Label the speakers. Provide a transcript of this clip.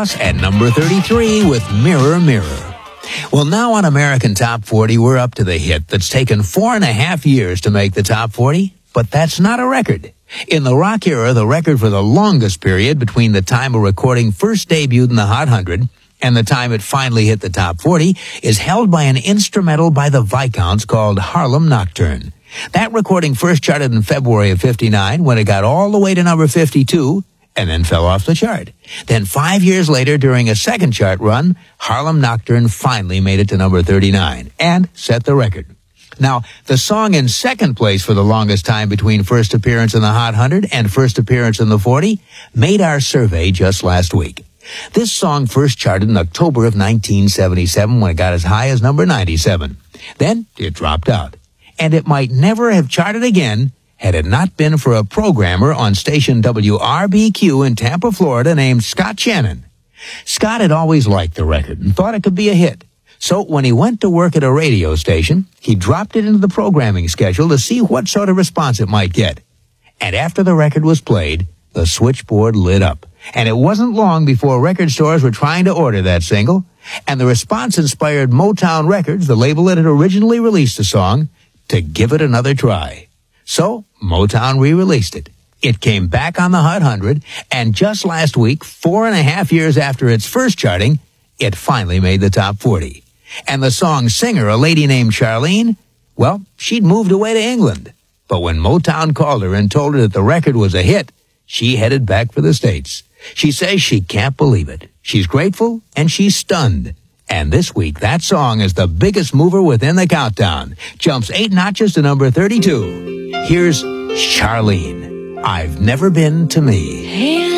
Speaker 1: Ross at number 33 with Mirror, Mirror. Well, now on American Top 40, we're up to the hit that's taken 4.5 years to make the Top 40, but that's not a record. In the rock era, the record for the longest period between the time a recording first debuted in the Hot 100 and the time it finally hit the Top 40 is held by an instrumental by the Viscounts called Harlem Nocturne. That recording first charted in February of 59 when it got all the way to number 52 and then fell off the chart. Then 5 years later, during a second chart run, Harlem Nocturne finally made it to number 39 and set the record. Now, the song in second place for the longest time between first appearance in the Hot 100 and first appearance in the 40 made our survey just last week. This song first charted in October of 1977 when it got as high as number 97. Then it dropped out. And it might never have charted again had it not been for a programmer on station WRBQ in Tampa, Florida named Scott Shannon. Scott had always liked the record and thought it could be a hit. So when he went to work at a radio station, he dropped it into the programming schedule to see what sort of response it might get. And after the record was played, the switchboard lit up. And it wasn't long before record stores were trying to order that single, and the response inspired Motown Records, the label that had originally released the song, to give it another try. So Motown re-released it. It came back on the Hot 100, and just last week, 4.5 years after its first charting, it finally made the Top 40. And the song's singer, a lady named Charlene, well, she'd moved away to England. But when Motown called her and told her that the record was a hit, she headed back for the States. She says she can't believe it. She's grateful and she's stunned. And this week, that song is the biggest mover within the countdown. Jumps 8 notches to number 32. Here's Charlene, I've Never Been to Me.